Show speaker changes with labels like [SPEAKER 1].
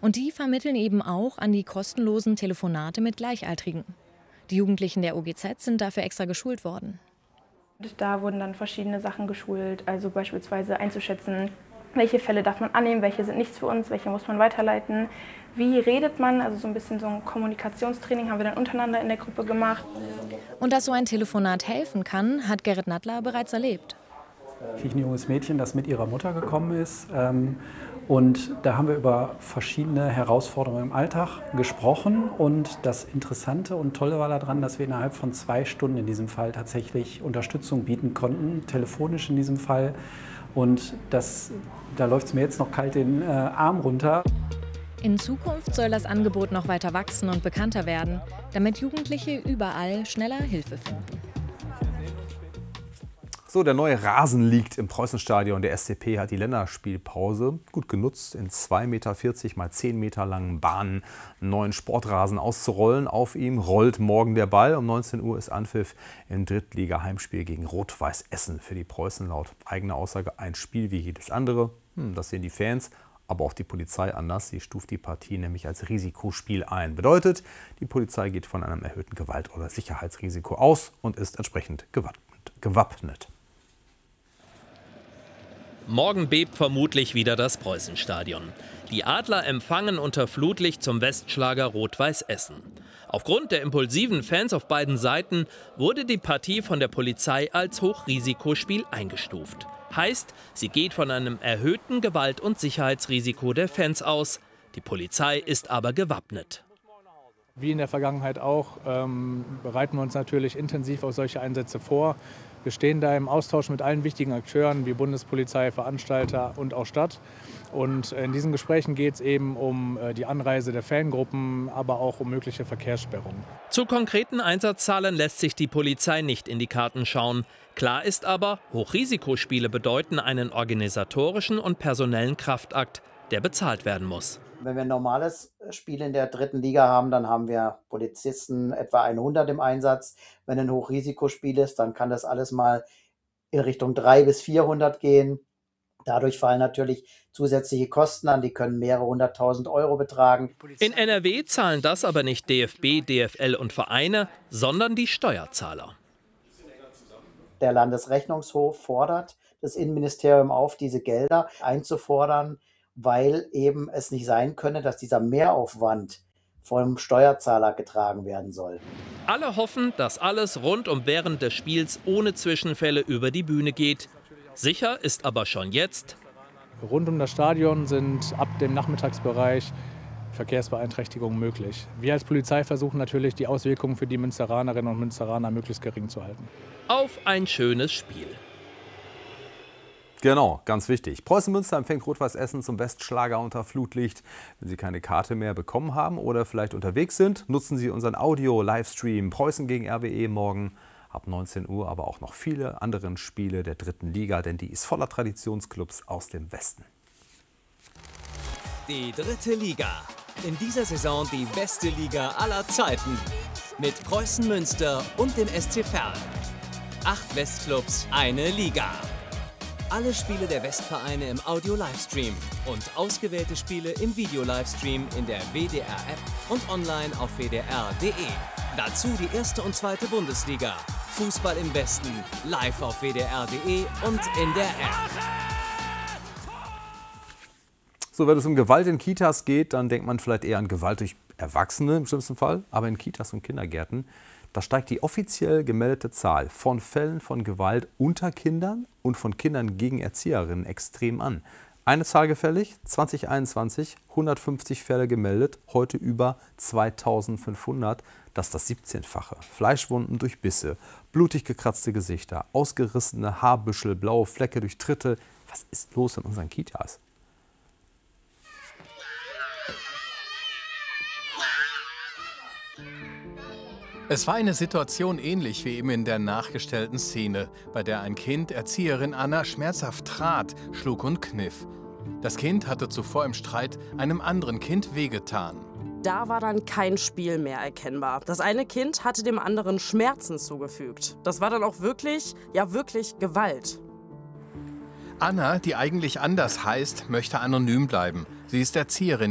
[SPEAKER 1] Und die vermitteln eben auch an die kostenlosen Telefonate mit Gleichaltrigen. Die Jugendlichen der OGZ sind dafür extra geschult worden.
[SPEAKER 2] Da wurden dann verschiedene Sachen geschult, also beispielsweise einzuschätzen, welche Fälle darf man annehmen, welche sind nichts für uns, welche muss man weiterleiten. Wie redet man, also so ein bisschen so ein Kommunikationstraining haben wir dann untereinander in der Gruppe gemacht.
[SPEAKER 1] Und dass so ein Telefonat helfen kann, hat Gerrit Nattler bereits erlebt.
[SPEAKER 3] Ein junges Mädchen, das mit ihrer Mutter gekommen ist. Und da haben wir über verschiedene Herausforderungen im Alltag gesprochen. Und das Interessante und Tolle war daran, dass wir innerhalb von 2 Stunden in diesem Fall tatsächlich Unterstützung bieten konnten, telefonisch in diesem Fall. Und da läuft es mir jetzt noch kalt den Arm runter.
[SPEAKER 1] In Zukunft soll das Angebot noch weiter wachsen und bekannter werden, damit Jugendliche überall schneller Hilfe finden.
[SPEAKER 4] So, der neue Rasen liegt im Preußenstadion. Der SCP hat die Länderspielpause gut genutzt, in 2,40 Meter mal 10 Meter langen Bahnen einen neuen Sportrasen auszurollen. Auf ihm rollt morgen der Ball. Um 19 Uhr ist Anpfiff im Drittliga-Heimspiel gegen Rot-Weiß Essen für die Preußen. Laut eigener Aussage ein Spiel wie jedes andere. Das sehen die Fans, aber auch die Polizei anders. Sie stuft die Partie nämlich als Risikospiel ein. Bedeutet, die Polizei geht von einem erhöhten Gewalt- oder Sicherheitsrisiko aus und ist entsprechend gewappnet.
[SPEAKER 5] Morgen bebt vermutlich wieder das Preußenstadion. Die Adler empfangen unter Flutlicht zum Westschlager Rot-Weiß Essen. Aufgrund der impulsiven Fans auf beiden Seiten wurde die Partie von der Polizei als Hochrisikospiel eingestuft. Heißt, sie geht von einem erhöhten Gewalt- und Sicherheitsrisiko der Fans aus. Die Polizei ist aber gewappnet.
[SPEAKER 6] Wie in der Vergangenheit auch bereiten wir uns natürlich intensiv auf solche Einsätze vor. Wir stehen da im Austausch mit allen wichtigen Akteuren wie Bundespolizei, Veranstalter und auch Stadt. Und in diesen Gesprächen geht es eben um die Anreise der Fangruppen, aber auch um mögliche Verkehrssperrungen.
[SPEAKER 5] Zu konkreten Einsatzzahlen lässt sich die Polizei nicht in die Karten schauen. Klar ist aber, Hochrisikospiele bedeuten einen organisatorischen und personellen Kraftakt, der bezahlt werden muss.
[SPEAKER 7] Wenn wir ein normales Spiel in der dritten Liga haben, dann haben wir Polizisten etwa 100 im Einsatz. Wenn ein Hochrisikospiel ist, dann kann das alles mal in Richtung 300 bis 400 gehen. Dadurch fallen natürlich zusätzliche Kosten an, die können mehrere 100.000 Euro betragen.
[SPEAKER 5] In NRW zahlen das aber nicht DFB, DFL und Vereine, sondern die Steuerzahler.
[SPEAKER 7] Der Landesrechnungshof fordert das Innenministerium auf, diese Gelder einzufordern, weil eben es nicht sein könne, dass dieser Mehraufwand vom Steuerzahler getragen werden soll.
[SPEAKER 5] Alle hoffen, dass alles rund um während des Spiels ohne Zwischenfälle über die Bühne geht. Sicher ist aber schon jetzt:
[SPEAKER 6] Rund um das Stadion sind ab dem Nachmittagsbereich Verkehrsbeeinträchtigungen möglich. Wir als Polizei versuchen natürlich, die Auswirkungen für die Münsteranerinnen und Münsteraner möglichst gering zu halten.
[SPEAKER 5] Auf ein schönes Spiel.
[SPEAKER 4] Genau, ganz wichtig. Preußen Münster empfängt Rot-Weiß Essen zum Westschlager unter Flutlicht. Wenn Sie keine Karte mehr bekommen haben oder vielleicht unterwegs sind, nutzen Sie unseren Audio-Livestream Preußen gegen RWE morgen ab 19 Uhr, aber auch noch viele andere Spiele der dritten Liga, denn die ist voller Traditionsclubs aus dem Westen.
[SPEAKER 8] Die dritte Liga. In dieser Saison die beste Liga aller Zeiten. Mit Preußen Münster und dem SC Verl. 8 Westclubs, eine Liga. Alle Spiele der Westvereine im Audio-Livestream und ausgewählte Spiele im Video-Livestream in der WDR-App und online auf wdr.de. Dazu die erste und zweite Bundesliga. Fußball im Westen, live auf wdr.de und in der App.
[SPEAKER 4] So, wenn es um Gewalt in Kitas geht, dann denkt man vielleicht eher an Gewalt durch Erwachsene im schlimmsten Fall. Aber in Kitas und Kindergärten, da steigt die offiziell gemeldete Zahl von Fällen von Gewalt unter Kindern und von Kindern gegen Erzieherinnen extrem an. Eine Zahl gefällig: 2021 150 Fälle gemeldet, heute über 2500. Das ist das 17-fache. Fleischwunden durch Bisse, blutig gekratzte Gesichter, ausgerissene Haarbüschel, blaue Flecke durch Tritte. Was ist los in unseren Kitas?
[SPEAKER 9] Es war eine Situation ähnlich wie eben in der nachgestellten Szene, bei der ein Kind Erzieherin Anna schmerzhaft trat, schlug und kniff. Das Kind hatte zuvor im Streit einem anderen Kind wehgetan.
[SPEAKER 10] Da war dann kein Spiel mehr erkennbar. Das eine Kind hatte dem anderen Schmerzen zugefügt. Das war dann auch wirklich, ja wirklich Gewalt.
[SPEAKER 9] Anna, die eigentlich anders heißt, möchte anonym bleiben. Sie ist Erzieherin